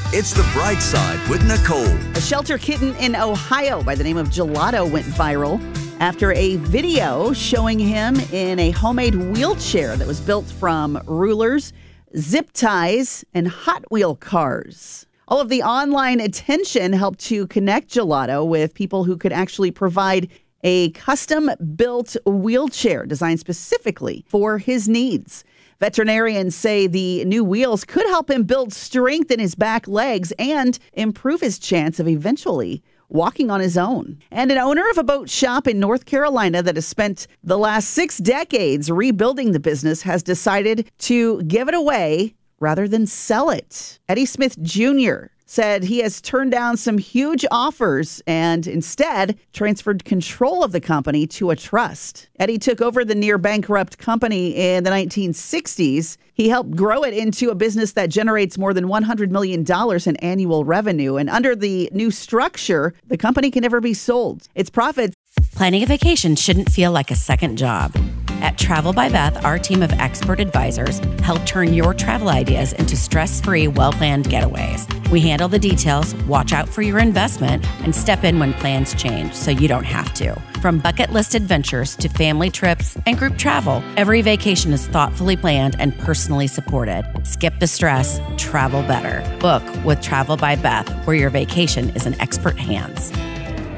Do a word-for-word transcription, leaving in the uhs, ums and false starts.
It's The Bright Side with Nicole. A shelter kitten in Ohio by the name of Gelato went viral after a video showing him in a homemade wheelchair that was built from rulers, zip ties, and Hot Wheel cars. All of the online attention helped to connect Gelato with people who could actually provide a custom-built wheelchair designed specifically for his needs. Veterinarians say the new wheels could help him build strength in his back legs and improve his chance of eventually walking on his own. And an owner of a boat shop in North Carolina that has spent the last six decades rebuilding the business has decided to give it away rather than sell it. Eddie Smith Junior said he has turned down some huge offers and instead transferred control of the company to a trust. Eddie took over the near bankrupt company in the nineteen sixties. He helped grow it into a business that generates more than one hundred million dollars in annual revenue. And under the new structure, the company can never be sold. Its profits. Planning a vacation shouldn't feel like a second job. At Travel by Beth, our team of expert advisors help turn your travel ideas into stress-free, well-planned getaways. We handle the details, watch out for your investment, and step in when plans change so you don't have to. From bucket list adventures to family trips and group travel, every vacation is thoughtfully planned and personally supported. Skip the stress, travel better. Book with Travel by Beth, where your vacation is in expert hands.